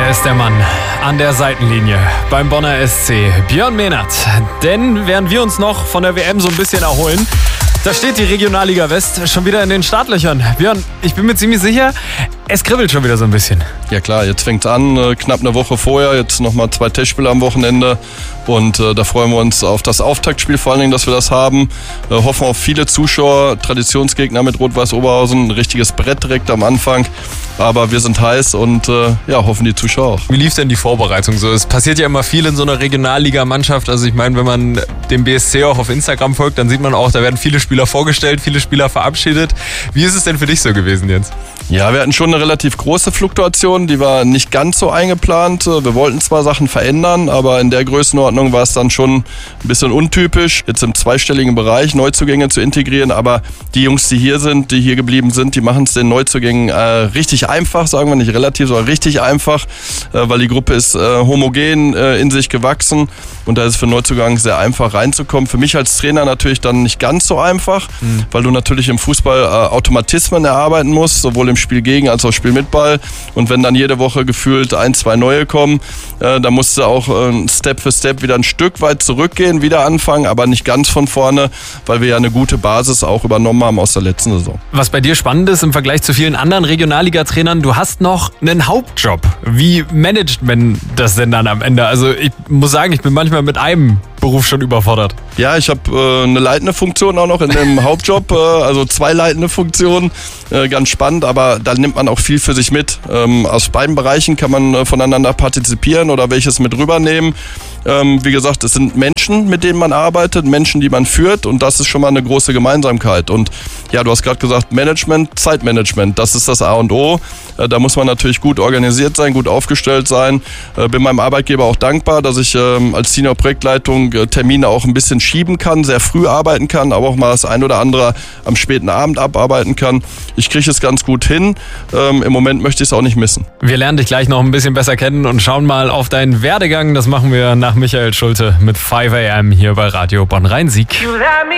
Da ist der Mann an der Seitenlinie beim Bonner SC, Björn Mehnert. Denn während wir uns noch von der WM so ein bisschen erholen, da steht die Regionalliga West schon wieder in den Startlöchern. Björn, ich bin mir ziemlich sicher, es kribbelt schon wieder so ein bisschen. Ja klar, jetzt fängt's an, knapp eine Woche vorher, jetzt nochmal 2 Testspiele am Wochenende und da freuen wir uns auf das Auftaktspiel, vor allen Dingen, dass wir das haben. Hoffen auf viele Zuschauer, Traditionsgegner mit Rot-Weiß Oberhausen, ein richtiges Brett direkt am Anfang, aber wir sind heiß und hoffen die Zuschauer auch. Wie lief denn die Vorbereitung so? Es passiert ja immer viel in so einer Regionalliga-Mannschaft, also ich meine, wenn man dem BSC auch auf Instagram folgt, dann sieht man auch, da werden viele Spieler vorgestellt, viele Spieler verabschiedet. Wie ist es denn für dich so gewesen, Jens? Ja, wir hatten schon eine relativ große Fluktuation, die war nicht ganz so eingeplant. Wir wollten zwar Sachen verändern, aber in der Größenordnung war es dann schon ein bisschen untypisch, jetzt im zweistelligen Bereich Neuzugänge zu integrieren, aber die Jungs, die hier sind, die hier geblieben sind, die machen es den Neuzugängen richtig einfach, sagen wir nicht relativ, sondern richtig einfach, weil die Gruppe ist homogen in sich gewachsen und da ist es für Neuzugang sehr einfach reinzukommen. Für mich als Trainer natürlich dann nicht ganz so einfach, weil du natürlich im Fußball Automatismen erarbeiten musst, sowohl im Spiel gegen als auch Spiel mit Ball. Und wenn dann jede Woche gefühlt 1, 2 neue kommen, dann musst du auch Step für Step wieder ein Stück weit zurückgehen, wieder anfangen, aber nicht ganz von vorne, weil wir ja eine gute Basis auch übernommen haben aus der letzten Saison. Was bei dir spannend ist im Vergleich zu vielen anderen Regionalliga-Trainern, du hast noch einen Hauptjob. Wie managt man das denn dann am Ende? Also ich muss sagen, ich bin manchmal mit einem Beruf schon überfordert. Ja, ich habe eine leitende Funktion auch noch in dem Hauptjob, also 2 leitende Funktionen, ganz spannend, aber da nimmt man auch viel für sich mit. Aus beiden Bereichen kann man voneinander partizipieren oder welches mit rübernehmen. Wie gesagt, es sind Menschen, mit denen man arbeitet, Menschen, die man führt und das ist schon mal eine große Gemeinsamkeit. Und ja, du hast gerade gesagt, Management, Zeitmanagement, das ist das A und O. Da muss man natürlich gut organisiert sein, gut aufgestellt sein. Bin meinem Arbeitgeber auch dankbar, dass ich als Senior-Projektleitung Termine auch ein bisschen schieben kann, sehr früh arbeiten kann, aber auch mal das ein oder andere am späten Abend abarbeiten kann. Ich kriege es ganz gut hin. Im Moment möchte ich es auch nicht missen. Wir lernen dich gleich noch ein bisschen besser kennen und schauen mal auf deinen Werdegang. Das machen wir nach Michael Schulte mit 5 AM hier bei Radio Bonn-Rhein-Sieg.